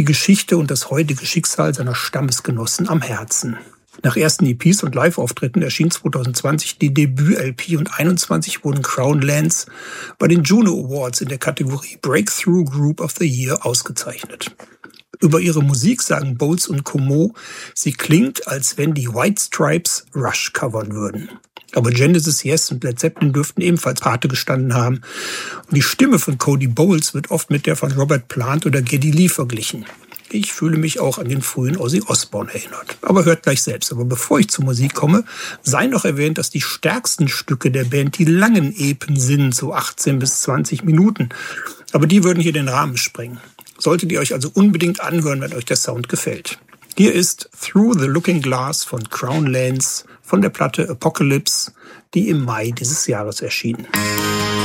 Geschichte und das heutige Schicksal seiner Stammesgenossen am Herzen. Nach ersten EPs und Live-Auftritten erschien 2020 die Debüt-LP und 2021 wurden Crown Lands bei den Juno Awards in der Kategorie Breakthrough Group of the Year ausgezeichnet. Über ihre Musik sagen Bowles und Como, sie klingt, als wenn die White Stripes Rush covern würden. Aber Genesis, Yes und Led Zeppelin dürften ebenfalls Pate gestanden haben. Und die Stimme von Cody Bowles wird oft mit der von Robert Plant oder Geddy Lee verglichen. Ich fühle mich auch an den frühen Ozzy Osbourne erinnert. Aber hört gleich selbst. Aber bevor ich zur Musik komme, sei noch erwähnt, dass die stärksten Stücke der Band die langen Epen sind, so 18 bis 20 Minuten. Aber die würden hier den Rahmen sprengen. Solltet ihr euch also unbedingt anhören, wenn euch der Sound gefällt. Hier ist Through the Looking Glass von Crown Lands von der Platte Apocalypse, die im Mai dieses Jahres erschien.